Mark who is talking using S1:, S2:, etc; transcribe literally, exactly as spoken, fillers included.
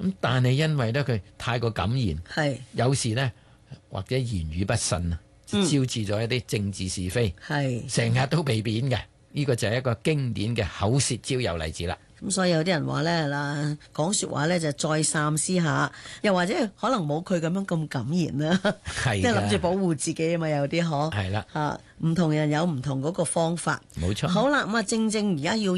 S1: 咁但係因為咧佢太過敢言，
S2: 係
S1: 有時呢，或者言語不慎啊，招致咗一啲政治是非，
S2: 係
S1: 成日都被貶嘅。呢個就係一個經典嘅口舌招尤例子啦。
S2: 咁所以有啲人話咧嗱，講説話咧就再三思下，又或者可能冇佢咁樣咁敢言啦，
S1: 係
S2: 即係諗住保護自己啊嘛，有啲可
S1: 係啦，
S2: 嚇唔同人有唔同嗰個方法。
S1: 冇錯。
S2: 好啦，咁啊正正而家要